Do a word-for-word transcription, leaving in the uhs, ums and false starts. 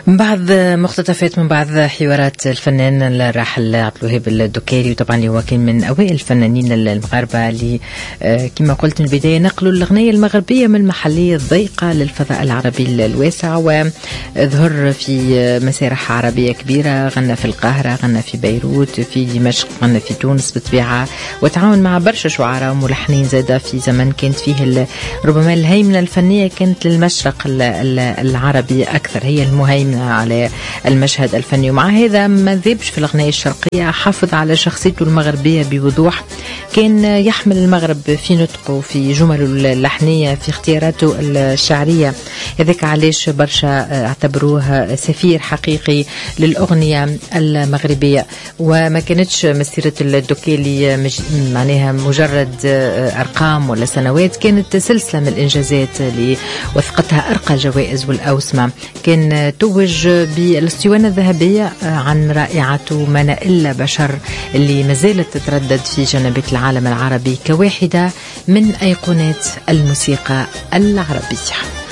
من بعض مقتطفات من بعض حوارات الفنان الراحل عبد الوهاب الدكيري، وطبعا اللي هو كان من اوائل الفنانين المغاربه اللي كما قلت من البدايه نقلوا الاغنيه المغربيه من المحليه الضيقه للفضاء العربي الواسع، وظهر في مسارح عربيه كبيره، غنى في القاهره، غنى في بيروت، في دمشق، غنى في تونس بالطبيعه، وتعاون مع برشا شعراء وملحنين زاده في زمن كانت فيه ربما الهيمنه الفنيه كانت للمشرق العربي اكثر، هي المهيمنه على المشهد الفني. ومع هذا ما ذابش في الأغنية الشرقية، حافظ على شخصيته المغربية بوضوح، كان يحمل المغرب في نطقه، في جمله اللحنية، في اختياراته الشعرية. هذاك علاش برشا اعتبروه سفير حقيقي للأغنية المغربية، وما كانتش مسيرة الدكيلي معناها مجرد أرقام ولا سنوات، كانت سلسلة من الإنجازات اللي وثقتها أرقى الجوائز والأوسمة. كان توج بالاسطوانة الذهبية عن رائعته ما إلا بشر، اللي ما زالت تتردد في جنبات العالم العربي كواحدة من أيقونات الموسيقى العربية.